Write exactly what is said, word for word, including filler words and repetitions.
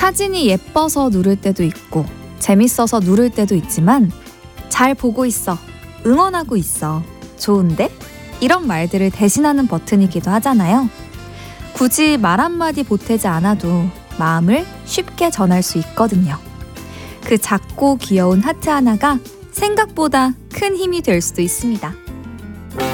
사진이 예뻐서 누를 때도 있고 재밌어서 누를 때도 있지만 잘 보고 있어, 응원하고 있어, 좋은데? 이런 말들을 대신하는 버튼이기도 하잖아요. 굳이 말 한마디 보태지 않아도 마음을 쉽게 전할 수 있거든요. 그 작고 귀여운 하트 하나가 생각보다 큰 힘이 될 수도 있습니다.